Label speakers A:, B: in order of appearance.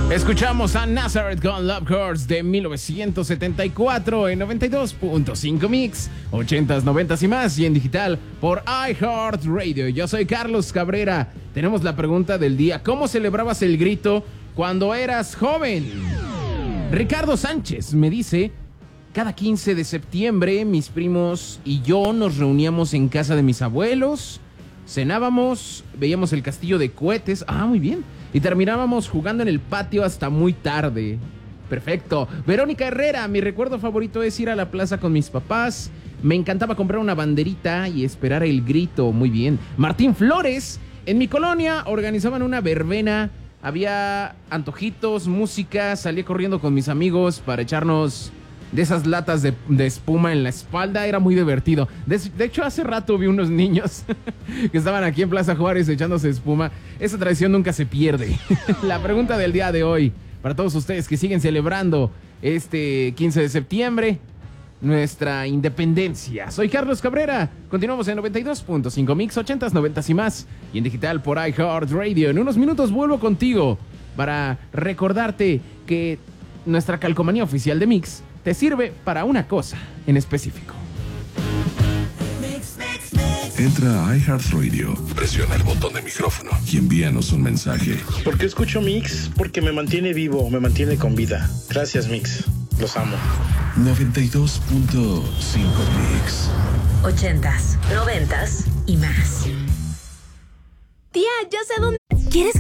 A: Escuchamos a Nazareth con Love Hurts de 1974 en 92.5 Mix, 80s, 90s y más, y en digital por iHeartRadio. Yo soy Carlos Cabrera. Tenemos la pregunta del día: ¿cómo celebrabas el grito cuando eras joven? Ricardo Sánchez me dice: cada 15 de septiembre mis primos y yo nos reuníamos en casa de mis abuelos, cenábamos, veíamos el castillo de cohetes, muy bien, y terminábamos jugando en el patio hasta muy tarde. Perfecto. Verónica Herrera: mi recuerdo favorito es ir a la plaza con mis papás. Me encantaba comprar una banderita y esperar el grito. Muy bien. Martín Flores: en mi colonia organizaban una verbena. Había antojitos, música. Salía corriendo con mis amigos para echarnos de esas latas de espuma en la espalda. Era muy divertido. De hecho, hace rato vi unos niños que estaban aquí en Plaza Juárez echándose espuma. Esa tradición nunca se pierde. La pregunta del día de hoy, para todos ustedes que siguen celebrando este 15 de septiembre, nuestra independencia. Soy Carlos Cabrera. Continuamos en 92.5 Mix, 80s, 90s y más, y en digital por iHeartRadio. En unos minutos vuelvo contigo para recordarte que nuestra calcomanía oficial de Mix te sirve para una cosa en específico.
B: Entra a iHeartRadio, presiona el botón de micrófono y envíanos un mensaje.
C: ¿Por qué escucho Mix? Porque me mantiene vivo, me mantiene con vida. Gracias, Mix. Los amo.
B: 92.5 Mix.
D: 80s, 90s y más.
E: Tía, ya sé dónde.
D: ¿Quieres